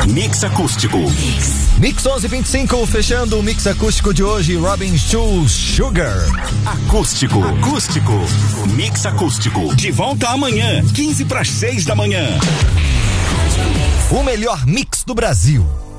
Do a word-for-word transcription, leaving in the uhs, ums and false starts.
Mix Acústico. Mix onze e vinte e cinco, fechando o Mix Acústico de hoje, Robin Schulz, Sugar. Acústico. Acústico. Mix Acústico. De volta amanhã, quinze para as seis da manhã. O melhor mix do Brasil.